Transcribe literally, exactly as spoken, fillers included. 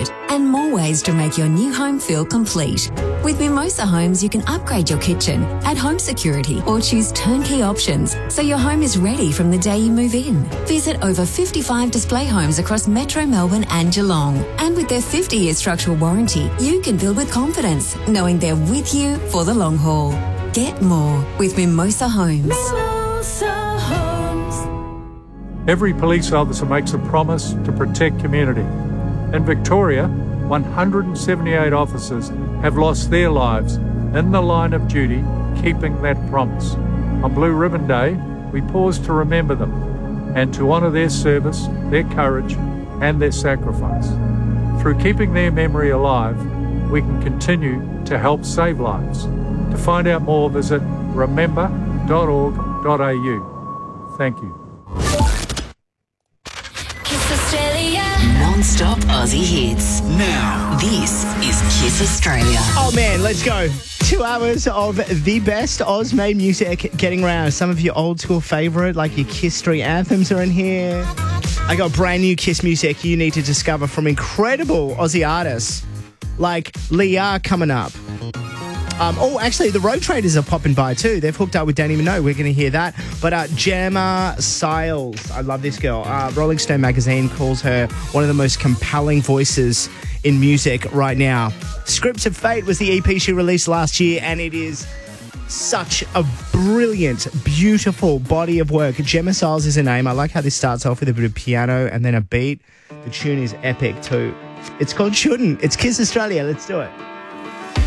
comfort, and more ways to make your new home feel complete. With Mimosa Homes, you can upgrade your kitchen, add home security, or choose turnkey options so your home is ready from the day you move in. Visit over fifty-five display homes across Metro Melbourne and Geelong. And with their fifty-year structural warranty, you can build with confidence, knowing they're with you for the long haul. Get more with Mimosa Homes. Mimosa Homes. Every police officer makes a promise to protect community. In Victoria, one hundred seventy-eight officers have lost their lives in the line of duty, keeping that promise. On Blue Ribbon Day, we pause to remember them and to honour their service, their courage and their sacrifice. Through keeping their memory alive, we can continue to help save lives. To find out more, visit remember dot org dot a u. Thank you. Kiss Australia. Non-stop Aussie hits. Now, This is Kiss Australia. Oh man, let's go. Two hours of the best Oz-made music getting around. Some of your old school favourite, like your Kiss Street anthems are in here. I got brand new Kiss music you need to discover from incredible Aussie artists like Leah coming up. Um, oh, actually, the Road Traders are popping by too. They've hooked up with Danny Minogue. We're going to hear that. But uh, Gemma Siles, I love this girl. Uh, Rolling Stone magazine calls her one of the most compelling voices in music right now. Scripts of Fate was the E P she released last year, and it is such a brilliant, beautiful body of work. Gemma Siles is her name. I like how this starts off with a bit of piano and then a beat. The tune is epic too. It's called Shouldn't. It's Kiss Australia. Let's do it.